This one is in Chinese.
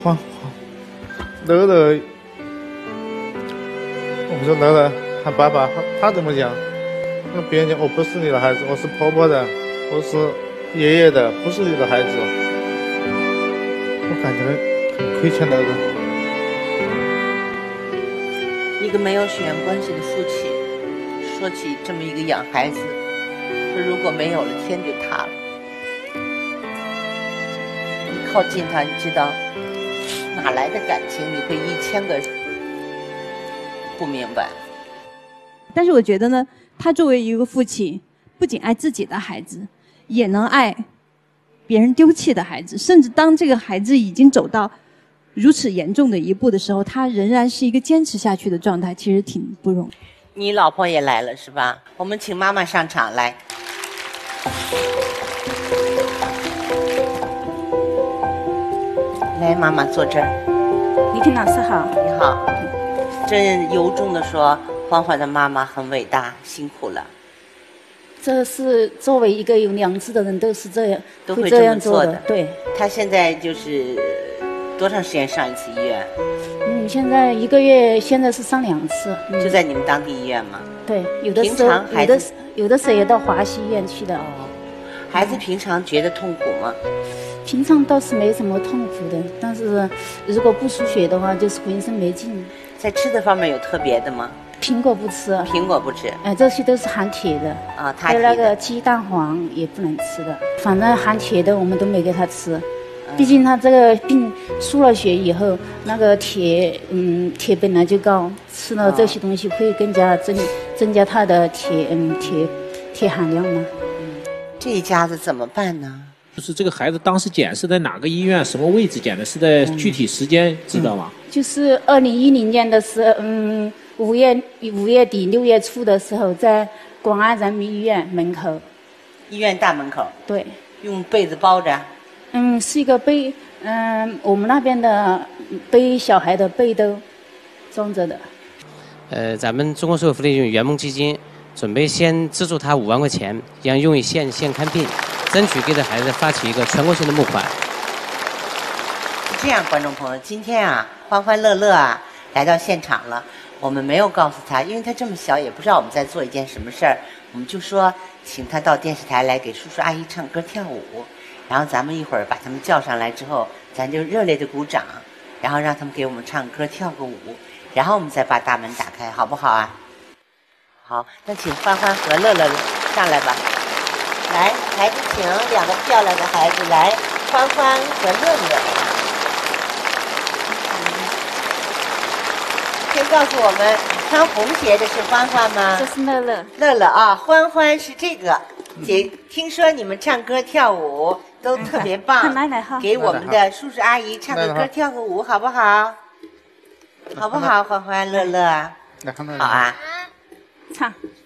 欢乐乐，我说乐乐喊爸爸，他怎么讲？那别人讲我不是你的孩子，我是婆婆的，我是爷爷的，不是你的孩子。我感觉很亏欠乐乐。 一个没有血缘关系的父亲，说起这么一个养孩子，说如果没有了，天就塌了。你靠近他，你知道哪来的感情？你会1000个不明白。 但是我觉得呢，他作为一个父亲，不仅爱自己的孩子，也能爱别人丢弃的孩子，甚至当这个孩子已经走到如此严重的一步的时候，他仍然是一个坚持下去的状态，其实挺不容易。 你老婆也来了是吧？我们请妈妈上场来。来，妈妈坐这儿。 李婷老师好。 你好。这由衷的说，欢欢的妈妈很伟大，辛苦了。 这是作为一个有良知的人，都是这样， 都会这样这么做的。 对。 他现在就是多长时间上一次医院？ 现在1个月，现在是上2次。 就在你们当地医院吗？ 对，有的时候有的时候也到华西医院去的。 哦，孩子平常觉得痛苦吗？ 平常倒是没什么痛苦的，但是如果不输血的话，就是浑身没劲。 在吃的方面有特别的吗？ 苹果不吃。 苹果不吃。 这些都是含铁的。 啊， 还有那个鸡蛋黄也不能吃的，反正含铁的我们都没给他吃。毕竟他这个病输了血以后，那个铁本来就高，吃了这些东西会更加增加他的铁含量嘛。 这一家子怎么办呢？ 就是这个孩子当时检是在哪个医院，什么位置检的？是在具体时间知道吗？ 就是2010年的时候，5月底6月初的时候，在广安人民医院门口。 医院大门口。 对。 用被子包着。 是一个背，我们那边的背小孩的背兜装着的。 咱们中国社会福利院圆梦基金准备先资助他5万块钱，让用于县看病，争取给这孩子发起一个全国性的募款。 这样，观众朋友，今天啊，欢欢乐乐啊来到现场了。我们没有告诉他，因为他这么小，也不知道我们在做一件什么事儿。我们就说，请他到电视台来给叔叔阿姨唱歌跳舞。然后咱们一会儿把他们叫上来之后，咱就热烈的鼓掌，然后让他们给我们唱歌跳个舞，然后我们再把大门打开，好不好啊？好，那请欢欢和乐乐上来吧。来，孩子请2个漂亮的孩子来，欢欢和乐乐。先告诉我们，穿红鞋的是欢欢吗？ 这是乐乐。 乐乐啊，欢欢是这个。姐，听说你们唱歌跳舞都特别棒，给我们的叔叔阿姨唱个歌跳个舞好不好？好不好？欢欢乐乐，好啊， 唱。